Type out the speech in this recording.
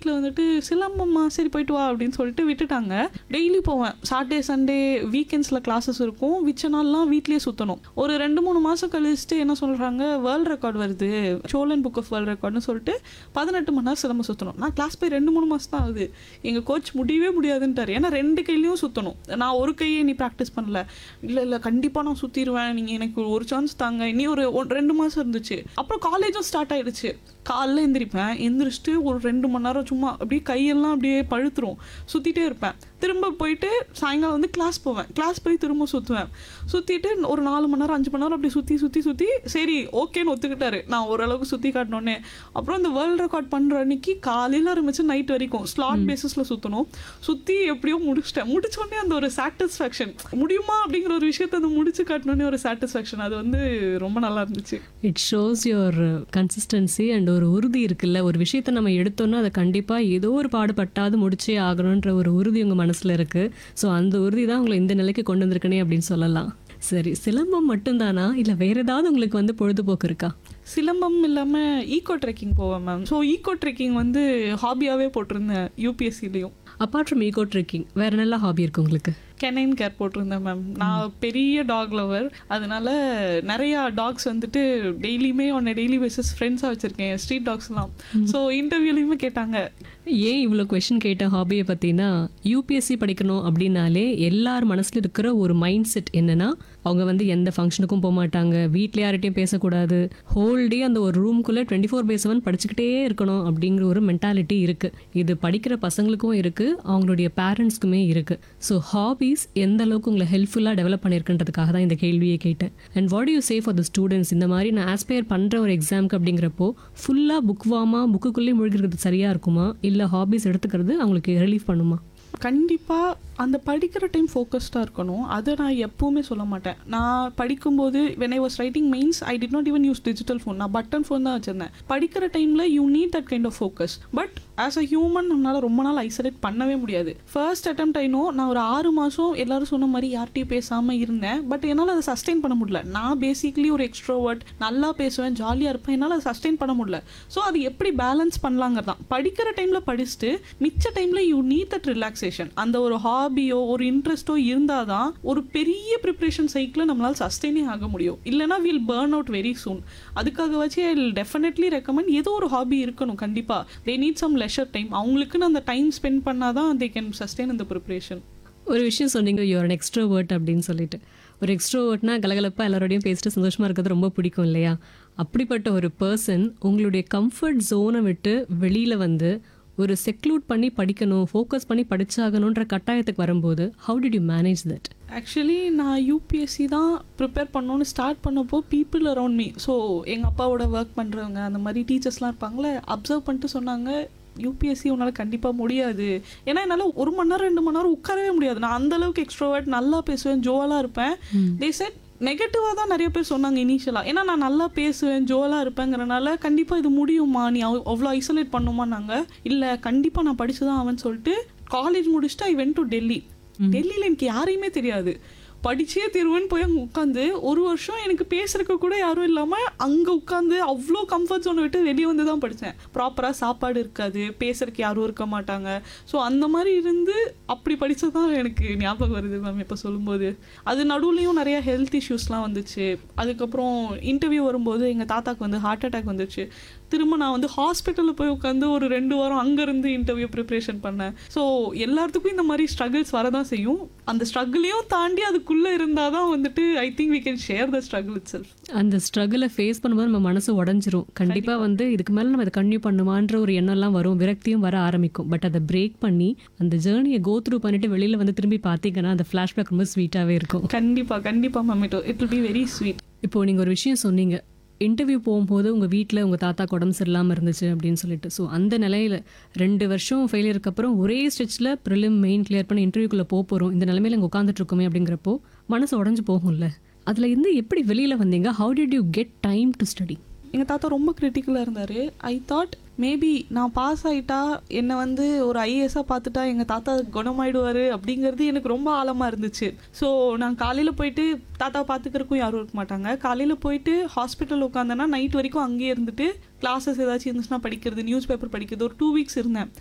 வீட்டில் வந்துட்டு சிலம்பம்மா சரி போயிட்டு வா அப்படின்னு சொல்லிட்டு விட்டுட்டாங்க. டெய்லி போவேன். சாட்டர்டே சண்டே வீக்கெண்ட்ஸில் கிளாஸஸ் இருக்கும். மிச்ச நாள்லாம் வீட்லேயே சுற்றணும். ஒரு 2-3 மாதம் கழிச்சுட்டு என்ன சொல்கிறாங்க, வேர்ல்டு ரெக்கார்ட் வருது, சோழன் புக் ஆஃப் வேர்ல்டு ரெக்கார்ட்னு சொல்லிட்டு 18 மணி நேரம் சிலம்பம் சுற்றணும். நான் கிளாஸ் போய் 2-3 மாதம் தான் ஆகுது. எங்கள் கோச் முடியவே முடியாதுன்ட்டார். ஏன்னா 2 கையிலையும் சுற்றணும். நான் ஒரு கையை நீ ப்ராக்டிஸ் பண்ணல. இல்லை கண்டிப்பாக நான் சுற்றிடுவேன், நீங்கள் எனக்கு ஒரு சான்ஸ் தாங்க. இனி ஒரு 2 மாதம் இருந்துச்சு. அப்புறம் காலேஜும் ஸ்டார்ட் ஆகிடுச்சு. காலைல எந்திரிப்பேன். எந்திரிச்சிட்டு ஒரு 2 மணி நேரம் சும்மா அப்படியே கையெல்லாம் அப்படியே பழுத்துரும். சுற்றிட்டே இருப்பேன். திரும்ப போயிட்டு சாயங்காலம் வந்து கிளாஸ் போவேன். கிளாஸ் போய் திரும்ப சுற்றுவேன். சுற்றிட்டு ஒரு 4 மணி நேரம் 5 மணி நேரம் அப்படி சுற்றி சரி ஓகேன்னு ஒத்துக்கிட்டாரு. நான் ஓரளவுக்கு சுற்றி காட்டினோன்னே அப்புறம் இந்த வேர்ல்டு ரெக்கார்ட் பண்ணுற அன்னைக்கு காலையில் ஆரம்பிச்சு நைட் வரைக்கும் ஸ்லாட் பேசிஸில் சுற்றணும். சுற்றி எப்படியோ முடிச்சிட்டேன். முடிச்சோடனே அந்த ஒரு சாட்டிஸ்ஃபேக்ஷன், முடியுமா அப்படிங்கிற ஒரு விஷயத்தை அந்த முடிச்சு காட்டினோடனே ஒரு சாட்டிஸ்ஃபேக்ஷன், அது வந்து ரொம்ப நல்லா இருந்துச்சு. It shows your consistency and ஒரு உறுதி இருக்குல்ல. ஒரு விஷயத்தை நம்ம எடுத்தோன்னா அதை கண்டிப்பாக ஏதோ ஒரு பாடுபட்டாது முடிச்சே ஆகணுன்ற ஒரு உறுதி உங்கள் மனசில் இருக்குது. ஸோ அந்த உறுதி தான் உங்களை இந்த நிலைக்கு கொண்டு வந்திருக்கனே அப்படின்னு சொல்லலாம். சரி, சிலம்பம் மட்டும்தானா இல்லை வேறு ஏதாவது உங்களுக்கு வந்து பொழுதுபோக்கு இருக்கா? சிலம்பம் இல்லாமல் ஈகோ ட்ரெக்கிங் போவேன் மேம். ஸோ ஈகோ ட்ரெக்கிங் வந்து ஹாபியாகவே போட்டிருந்தேன் யூபிஎஸ்சிலையும். அப்பார்ட் ஃப்ரம் ஈகோ ட்ரெக்கிங் வேறு நல்ல ஹாபி இருக்குது உங்களுக்கு? கெனைன் கேர் போட்டிருந்தேன் மேம். நான் பெரிய டாக் லவர். அதனால நிறையா டாக்ஸ் வந்துட்டு டெய்லியுமே டெய்லி பேசிஸ் ஃப்ரெண்ட்ஸாக வச்சுருக்கேன், ஸ்ட்ரீட் டாக்ஸ்லாம். ஸோ இன்டர்வியூலையுமே கேட்டாங்க ஏன் இவ்வளோ கொஷின் கேட்ட ஹாபியை பார்த்தீங்கன்னா, யூபிஎஸ்சி படிக்கணும் அப்படின்னாலே எல்லார் மனசில் இருக்கிற ஒரு மைண்ட் செட் என்னென்னா, அவங்க வந்து எந்த ஃபங்க்ஷனுக்கும் போக மாட்டாங்க, வீட்டில் யார்கிட்டையும் பேசக்கூடாது, ஹோல் டே அந்த ஒரு ரூம்குள்ளே 24/7 படிச்சுக்கிட்டே இருக்கணும் அப்படிங்கிற ஒரு மென்டாலிட்டி இருக்குது. இது படிக்கிற பசங்களுக்கும் இருக்குது, அவங்களுடைய பேரண்ட்ஸ்க்குமே இருக்குது. ஸோ ஹாபீஸ் எந்த அளவுக்கு உங்களை ஹெல்ப்ஃபுல்லாக டெவலப் பண்ணியிருக்குன்றதுக்காக தான் இந்த கேள்வியை கேட்டேன். And what you say for the students? இந்த மாதிரி நான் ஆஸ்பயர் பண்ணுற ஒரு எக்ஸாமுக்கு அப்படிங்கிறப்போ ஃபுல்லாக புக் வாமா புக்குக்குள்ளேயே முழுகிறது சரியாக இருக்குமா, இல்லை ஹாபீஸ் எடுத்துக்கிறது அவங்களுக்கு ரிலீஃப் பண்ணுமா? கண்டிப்பாக அந்த படிக்கிற டைம் ஃபோக்கஸ்டாக இருக்கணும். அதை நான் எப்போவுமே சொல்ல மாட்டேன். நான் படிக்கும்போது when I was writing mains I did not even use digital phone. நான் பட்டன் ஃபோன் தான் வச்சுருந்தேன். படிக்கிற டைமில் you need that kind of focus. But as a human நம்மளால் ரொம்ப நாள் ஐசோலேட் பண்ணவே முடியாது. ஃபர்ஸ்ட் அட்டெம்ப்ட் ஐனோ நான் ஒரு 6 மாதம் எல்லாரும் சொன்ன மாதிரி யார்கிட்டையும் பேசாமல் இருந்தேன். பட் என்னால் அதை சஸ்டெயின் பண்ண முடியல. நான் பேசிக்லி ஒரு எக்ஸ்ட்ரோவர்ட், நல்லா பேசுவேன், ஜாலியாக இருப்பேன். என்னால் அதை சஸ்டெயின் பண்ண முடியல. ஸோ அது எப்படி பேலன்ஸ் பண்ணலாங்கிறது தான். படிக்கிற டைமில் படிச்சுட்டு மிச்ச டைமில் யூ நீட் தட் ரிலாக்ஸேஷன். அந்த ஒரு ஹாபியோ ஒரு இன்ட்ரெஸ்ட்டோ இருந்தால் தான் ஒரு பெரிய ப்ரிப்ரேஷன் சைக்கிளை நம்மளால் சஸ்டெயினே ஆக முடியும். இல்லைனா will burn out very soon. அதுக்காக வச்சு ஐ வில் டெஃபினெட்லி ரெக்கமெண்ட் ஏதோ ஒரு ஹாபி இருக்கணும். கண்டிப்பாக they need some leisure time. அவங்களுக்குன்னு அந்த டைம் ஸ்பெண்ட் பண்ணால் தான் தே கேன் சஸ்டெயின் அந்த ப்ரிப்ரேஷன். ஒரு விஷயம் சொன்னீங்க, யூஆர் அன் எக்ஸ்ட்ரோவர்ட் அப்படின்னு சொல்லிட்டு. ஒரு எக்ஸ்ட்ரோவர்ட்னா கலகலப்பாக எல்லாரோடையும் பேசிட்டு சந்தோஷமாக இருக்கிறது ரொம்ப பிடிக்கும் இல்லையா? அப்படிப்பட்ட ஒரு பர்சன் உங்களுடைய கம்ஃபர்ட் ஜோனை விட்டு வெளியில் வந்து ஒரு செக்லூட் பண்ணி படிக்கணும், ஃபோக்கஸ் பண்ணி படிச்சாகணுன்ற கட்டாயத்துக்கு வரும்போது how did you manage that? Actually நான் யூபிஎஸ்சி தான் ப்ரிப்பேர் பண்ணணும்னு ஸ்டார்ட் பண்ணப்போ பீப்புள் அரவுண்ட் மீ, ஸோ எங்கள் அப்பாவோட ஒர்க் பண்ணுறவங்க அந்த மாதிரி டீச்சர்ஸ்லாம் இருப்பாங்களே, அப்சர்வ் பண்ணிட்டு சொன்னாங்க யூபிஎஸ்சி உன்னால் கண்டிப்பாக முடியாது. ஏன்னா என்னால் 1 மணி நேரம் 2 மணி நேரம் உட்காரவே முடியாது. நான் அந்தளவுக்கு எக்ஸ்ட்ரோவர்ட், நல்லா பேசுவேன், ஜோலாக இருப்பேன். தே செட் நெகட்டிவாக தான் நிறைய பேர் சொன்னாங்க இனிஷியலாக. ஏன்னா நான் நல்லா பேசுவேன், ஜோலாக இருப்பேங்கிறனால கண்டிப்பாக இது முடியுமா, நீ அவ்வளோ ஐசோலேட் பண்ணுமான்னாங்க. இல்லை கண்டிப்பாக நான் படிச்சு தான் ஆவேன்னு சொல்லிட்டு காலேஜ் முடிச்சுட்டு ஐ வென்ட் டு டெல்லி. டெல்லியில் எனக்கு யாரையுமே தெரியாது. படிச்சே தீருவேன்னு போய் அங்கே உட்காந்து 1 வருஷம் எனக்கு பேசுறதுக்கு கூட யாரும் இல்லாமல் அங்கே உட்காந்து அவ்வளோ கம்ஃபர்ட் ஜோனை விட்டு வெளியே வந்து தான் படித்தேன். ப்ராப்பராக சாப்பாடு இருக்காது, பேசுறதுக்கு யாரும் இருக்க மாட்டாங்க. ஸோ அந்த மாதிரி இருந்து அப்படி படித்தது தான் எனக்கு ஞாபகம் வருது மேம் இப்போ சொல்லும்போது. அது நடுவுலையும் நிறையா ஹெல்த் இஷ்யூஸ்லாம் வந்துச்சு. அதுக்கப்புறம் இன்டர்வியூ வரும்போது எங்கள் தாத்தாக்கு வந்து ஹார்ட் அட்டாக் வந்துச்சு. திரும்ப நான் வந்து ஹாஸ்பிட்டலில் போய் உட்காந்து ஒரு 2 வாரம் அங்கேருந்து இன்டர்வியூ ப்ரிப்ரேஷன் பண்ணேன். ஸோ எல்லாத்துக்கும் இந்த மாதிரி ஸ்ட்ரகிள்ஸ் வரதான் செய்யும். அந்த ஸ்ட்ரகிளையும் தாண்டி அதுக்குள்ளே இருந்தால் தான் வந்துட்டு I think we can share the struggle it self. அந்த ஸ்ட்ரகிளை ஃபேஸ் பண்ணும்போது நம்ம மனசு உடஞ்சிரும். கண்டிப்பாக வந்து இதுக்கு மேலே நம்ம இதை கன்டினியூ பண்ணுமான்ற ஒரு எண்ணம்லாம் வரும், விரக்தியும் வர ஆரம்பிக்கும். பட் அதை பிரேக் பண்ணி அந்த ஜேர்னியை கோ த்ரூ பண்ணிட்டு வெளியில் வந்து திரும்பி பார்த்தீங்கன்னா அந்த ஃப்ளாஷ்பேக் ரொம்ப ஸ்வீட்டாகவே இருக்கும். கண்டிப்பாக ma'am, it will be very sweet. இப்போது நீங்கள் ஒரு விஷயம் சொன்னீங்க, இன்டர்வியூ போகும்போது உங்கள் வீட்டில் உங்கள் தாத்தாக்கு உடம்பு சரியில்லாமல் இருந்துச்சு அப்படின்னு சொல்லிட்டு. ஸோ அந்த நிலையில் 2 வருஷம் ஃபெயிலியருக்கு அப்புறம் ஒரே ஸ்டெச்சில் ப்ரிலிம் மெயின் கிளியர் பண்ணி இன்டர்வியூக்குள்ளே போகிறோம். இந்த நிலைமையில் இங்கே உட்காந்துட்ருக்கோமே அப்படிங்கிறப்போ மனசு உடஞ்சி போகும்ல. அதில் இருந்து எப்படி வெளியில் வந்தீங்க? How did you get time to study? எங்கள் தாத்தா ரொம்ப கிரிட்டிக்கலாக இருந்தார். ஐ தாட் மேபி நான் பாஸ் ஆகிட்டா என்னை வந்து ஒரு ஐஏஎஸ்ஸாக பார்த்துட்டா எங்கள் தாத்தா குணமாயிடுவார் அப்படிங்கிறது எனக்கு ரொம்ப ஆழமாக இருந்துச்சு. ஸோ நான் காலையில் போயிட்டு தாத்தா பார்த்துக்கிறக்கும் யாரும் இருக்க மாட்டாங்க. காலையில் போயிட்டு ஹாஸ்பிட்டலில் உட்காந்தேன்னா நைட் வரைக்கும் அங்கேயே இருந்துட்டு கிளாஸஸ் ஏதாச்சும் இருந்துச்சுன்னா படிக்கிறது, நியூஸ் பேப்பர் படிக்கிறது. ஒரு 2 வீக்ஸ் இருந்தேன்.